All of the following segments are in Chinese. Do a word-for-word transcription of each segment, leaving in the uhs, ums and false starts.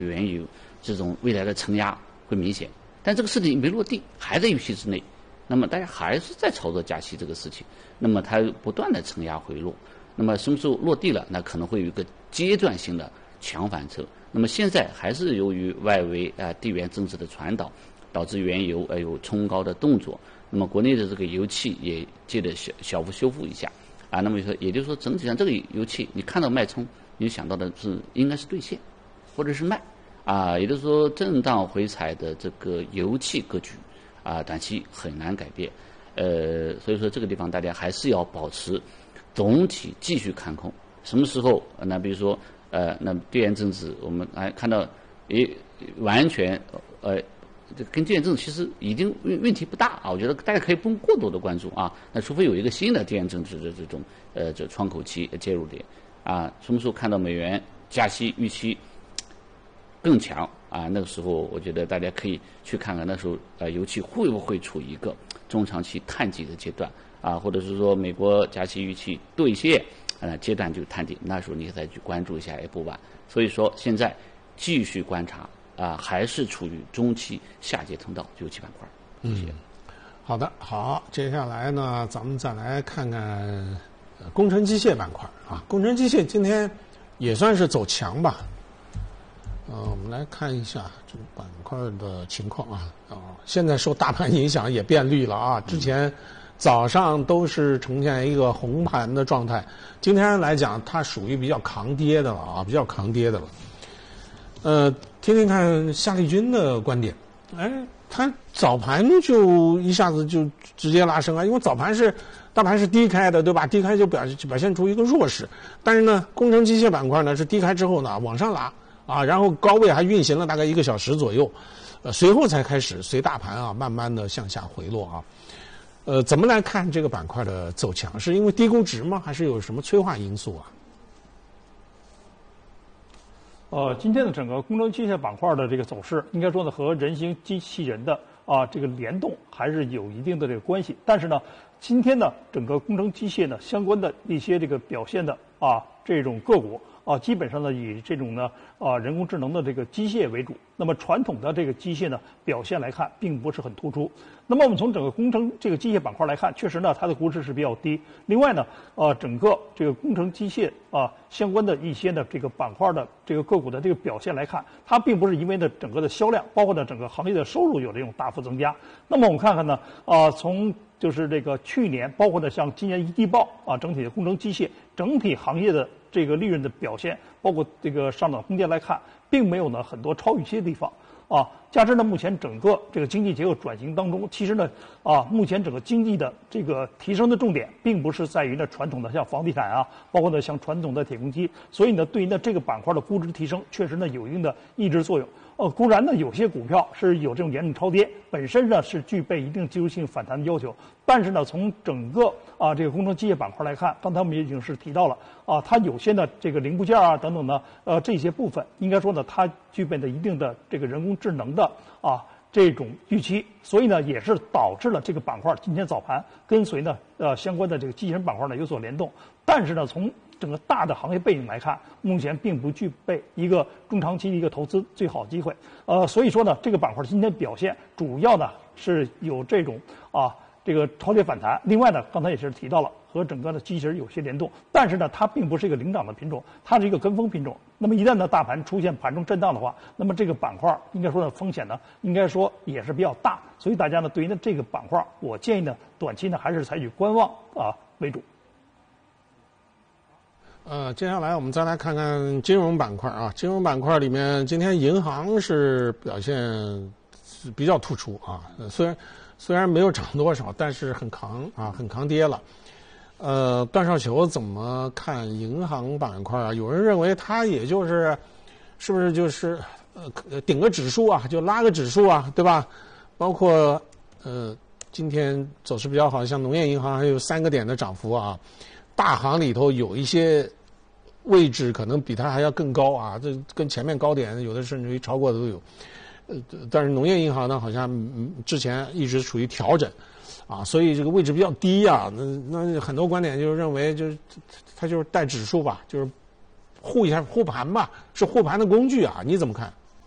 原油这种未来的承压会明显。但这个事情没落地，还在预期之内，那么大家还是在炒作加息这个事情，那么它不断的承压回落，那么什么时候落地了，那可能会有一个阶段性的强反抽。那么现在还是由于外围啊、呃、地缘政治的传导，导致原油呃有冲高的动作，那么国内的这个油气也借着小小幅修复一下啊，那么说也就是说整体上这个油气你看到脉冲，你想到的是应该是兑现或者是卖啊，也就是说震荡回踩的这个油气格局啊，短期很难改变，呃，所以说这个地方大家还是要保持总体继续看空。什么时候？那比如说，呃，那地缘政治我们还看到，诶，完全呃，这跟地缘政治其实已经问问题不大啊，我觉得大家可以不用过多的关注啊。那除非有一个新的地缘政治的这种呃这窗口期介入点啊，什么时候看到美元加息预期更强啊，那个时候我觉得大家可以去看看那时候呃油气会不会处于一个中长期探底的阶段啊，或者是说美国加息预期兑现呃阶段就探底，那时候你再去关注一下 F 版。所以说现在继续观察啊，还是处于中期下跌通道油气板块。谢谢。 嗯，好的，好，接下来呢，咱们再来看看工程机械板块啊，工程机械今天也算是走强吧。呃，我们来看一下这个板块的情况啊啊，现在受大盘影响也变绿了啊，之前早上都是呈现一个红盘的状态，今天来讲它属于比较抗跌的了啊，比较抗跌的了。呃，听听看夏利军的观点，哎，他早盘就一下子就直接拉升啊，因为早盘是大盘是低开的，对吧？低开就表表现出一个弱势，但是呢，工程机械板块呢是低开之后呢往上拉啊，然后高位还运行了大概一个小时左右，呃，随后才开始随大盘啊慢慢的向下回落啊。呃，怎么来看这个板块的走强？是因为低估值吗？还是有什么催化因素啊？ 呃，今天的整个工程机械板块的这个走势，应该说呢和人形机器人的啊这个联动还是有一定的这个关系。但是呢，今天呢整个工程机械呢相关的一些这个表现的啊这种个股啊，基本上呢以这种呢啊人工智能的这个机械为主。那么传统的这个机械呢表现来看并不是很突出。那么我们从整个工程这个机械板块来看，确实呢它的估值是比较低。另外呢，呃整个这个工程机械啊相关的一些的这个板块的这个个股的这个表现来看，它并不是因为呢整个的销量，包括呢整个行业的收入有这种大幅增加。那么我们看看呢，啊从就是这个去年，包括呢像今年一季报啊，整体的工程机械整体行业的这个利润的表现，包括这个上涨空间来看，并没有呢很多超预期的地方啊。加之呢，目前整个这个经济结构转型当中，其实呢啊，目前整个经济的这个提升的重点，并不是在于呢传统的像房地产啊，包括呢像传统的铁公鸡，所以呢对于呢这个板块的估值提升，确实呢有一定的抑制作用。呃，固然呢，有些股票是有这种严重超跌，本身呢是具备一定技术性反弹的要求。但是呢，从整个啊这个工程机械板块来看，刚才我们已经是提到了啊，它有些呢这个零部件啊等等呢，呃这些部分，应该说呢，它具备的一定的这个人工智能的啊这种预期，所以呢也是导致了这个板块今天早盘跟随呢呃相关的这个机器人板块呢有所联动。但是呢，从整个大的行业背景来看，目前并不具备一个中长期的一个投资最好机会。呃，所以说呢，这个板块今天表现主要呢是有这种啊这个超跌反弹。另外呢，刚才也是提到了和整个的机器人有些联动，但是呢，它并不是一个领涨的品种，它是一个跟风品种。那么一旦呢大盘出现盘中震荡的话，那么这个板块应该说呢风险呢应该说也是比较大。所以大家呢对于呢这个板块，我建议呢短期呢还是采取观望啊为主。 呃，接下来我们再来看看金融板块啊。金融板块里面，今天银行是表现是比较突出啊。虽然虽然没有涨多少，但是很扛啊，很扛跌了。呃，段少球怎么看银行板块啊？有人认为它也就是是不是就是呃顶个指数啊，就拉个指数啊，对吧？包括呃今天走势比较好，像农业银行还有三个点的涨幅啊。大行里头有一些位置可能比它还要更高啊，这跟前面高点有的甚至于超过的都有。呃，但是农业银行呢，好像之前一直处于调整，啊，所以这个位置比较低啊。那那很多观点就是认为，就是它就是带指数吧，就是护一下护盘吧，是护盘的工具啊。你怎么看？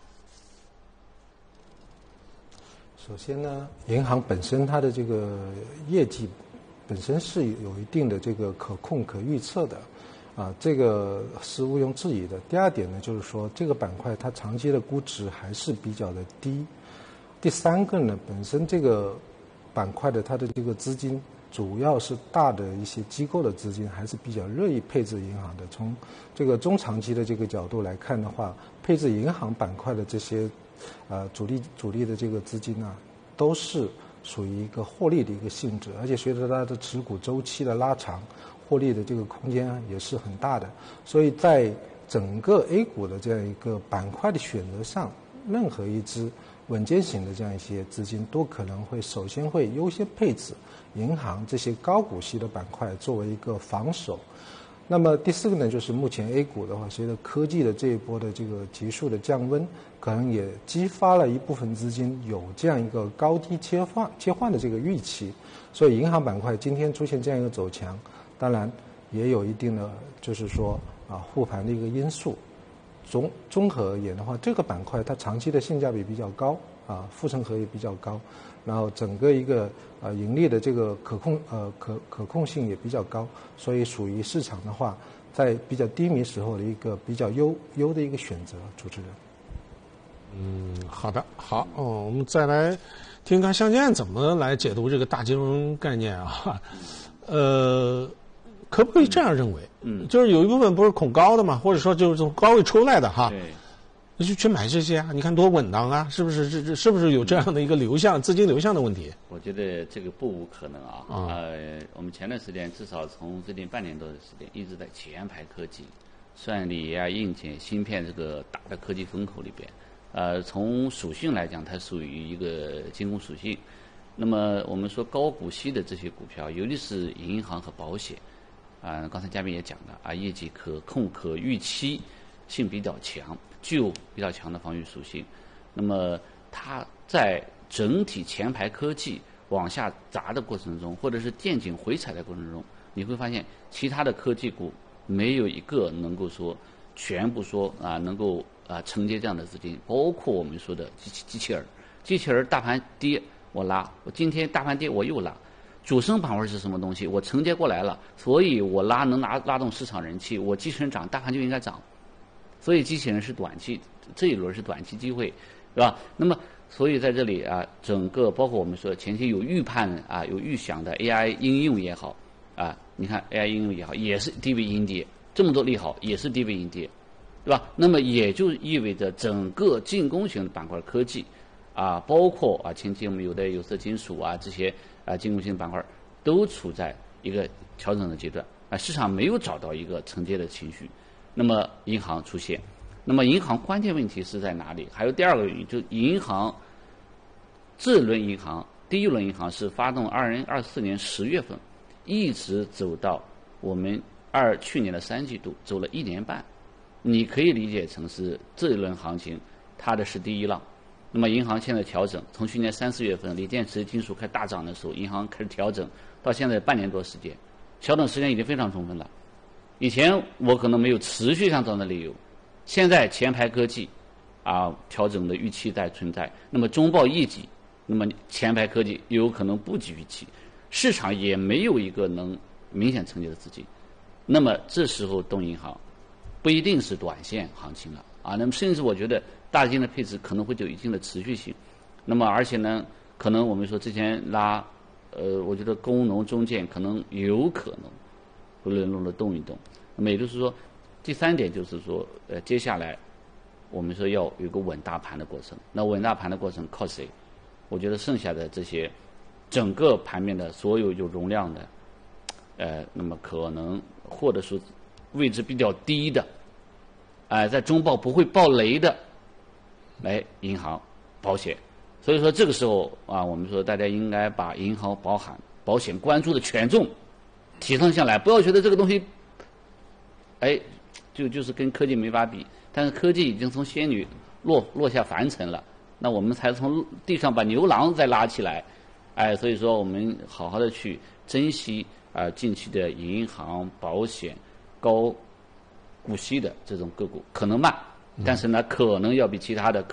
首先呢，银行本身它的这个业绩本身是有一定的这个可控、可预测的，啊，这个是毋庸置疑的。第二点呢，就是说这个板块它长期的估值还是比较的低。第三个呢，本身这个板块的它的这个资金主要是大的一些机构的资金还是比较乐意配置银行的。从这个中长期的这个角度来看的话，配置银行板块的这些呃主力主力的这个资金啊，都是属于一个获利的一个性质，而且随着它的持股周期的拉长，获利的这个空间也是很大的。所以在整个 A 股的这样一个板块的选择上，任何一支稳健型的这样一些资金都可能会首先会优先配置银行这些高股息的板块作为一个防守。那么第四个呢，就是目前 A 股的话，随着科技的这一波的这个急速的降温，可能也激发了一部分资金有这样一个高低切换切换的这个预期，所以银行板块今天出现这样一个走强，当然也有一定的就是说啊护盘的一个因素。综综合而言的话，这个板块它长期的性价比比较高啊，护城河也比较高，然后整个一个呃盈利的这个可控呃可可控性也比较高，所以属于市场的话，在比较低迷时候的一个比较优优的一个选择。主持人， 嗯，好的，好哦，我们再来听看向建怎么来解读这个大金融概念啊，呃。可不可以这样认为？嗯，就是有一部分不是恐高的嘛，或者说就是从高位出来的哈， 对， 那就去买这些啊，你看多稳当啊，是不是？这这是不是有这样的一个流向、资金流向的问题？ 我觉得这个不无可能啊。啊、呃，我们前段时间至少从最近半年多的时间，一直在前排科技、算力啊、硬件、芯片这个大的科技风口里边。呃，从属性来讲，它属于一个进攻属性。那么我们说高股息的这些股票，尤其是银行和保险。啊、呃，刚才嘉宾也讲了啊，业绩可控、可预期性比较强，具有比较强的防御属性。那么它在整体前排科技往下砸的过程中，或者是见景回踩的过程中，你会发现其他的科技股没有一个能够说全部说啊能够啊承接这样的资金，包括我们说的机器机器人，机器人大盘跌我拉，我今天大盘跌我又拉。主升板块是什么东西？我承接过来了，所以我拉能拉拉动市场人气。我机器人涨，大盘就应该涨。所以机器人是短期，这一轮是短期机会，是吧？那么，所以在这里啊，整个包括我们说前期有预判啊、有预想的 A I 应用也好啊，你看 A I 应用也好，也是低位阴跌，这么多利好也是低位阴跌，对吧？那么也就意味着整个进攻型的板块科技啊，包括啊前期我们有的有色金属啊这些。啊，进攻性板块都处在一个调整的阶段啊，市场没有找到一个承接的情绪，那么银行出现，那么银行关键问题是在哪里？还有第二个原因，就银行这轮银行第一轮银行是发动二零二四年十月份，一直走到我们二去年的三季度，走了一年半，你可以理解成是这一轮行情它的是第一浪。那么银行现在调整，从去年三四月份锂电池金属开始大涨的时候，银行开始调整，到现在半年多时间，调整时间已经非常充分了。以前我可能没有持续上涨的理由，现在前排科技啊调整的预期在存在，那么中报业绩，那么前排科技有可能不及预期，市场也没有一个能明显承接的资金，那么这时候动银行不一定是短线行情了啊，那么甚至我觉得大金的配置可能会有一定的持续性，那么而且呢，可能我们说之前拉，呃，我觉得工农中建可能有可能会轮动的动一动，那么也就是说，第三点就是说，呃，接下来我们说要有一个稳大盘的过程，那稳大盘的过程靠谁？我觉得剩下的这些整个盘面的所有有容量的，呃，那么可能或者说位置比较低的，哎、呃，在中报不会爆雷的。来银行、保险，所以说这个时候啊，我们说大家应该把银行、保险、保险关注的权重提升下来，不要觉得这个东西，哎，就就是跟科技没法比，但是科技已经从仙女落落下凡尘了，那我们才从地上把牛郎再拉起来，哎，所以说我们好好的去珍惜啊、呃、近期的银行、保险、高股息的这种个股，可能慢。但是呢，可能要比其他的